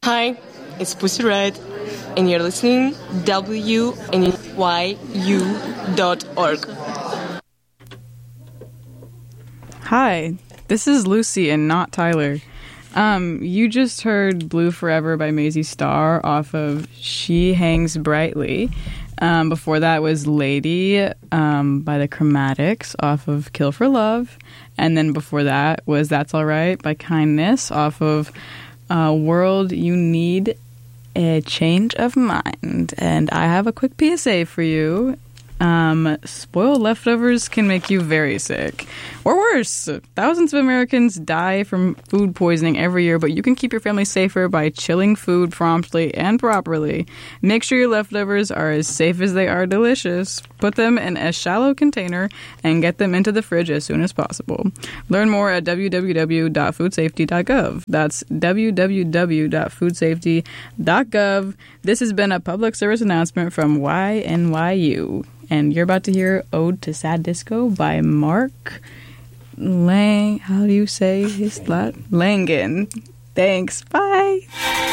Hi, it's Pussy Red, and you're listening WNYU.org. Hi, this is Lucy and not Tyler. You just heard Blue Forever by Maisie Starr off of She Hangs Brightly. Before that was Lady by the Chromatics off of Kill for Love. And then before that was That's Alright by Kindness off of World You Need a Change of Mind. And I have a quick PSA for you. Spoiled leftovers can make you very sick. Or worse, thousands of Americans die from food poisoning every year, but you can keep your family safer by chilling food promptly and properly. Make sure your leftovers are as safe as they are delicious. Put them in a shallow container and get them into the fridge as soon as possible. Learn more at www.foodsafety.gov. That's www.foodsafety.gov. This has been a public service announcement from YNYU. And you're about to hear Ode to Sad Disco by Mark Lang. How do you say his last? Langan. Thanks. Bye.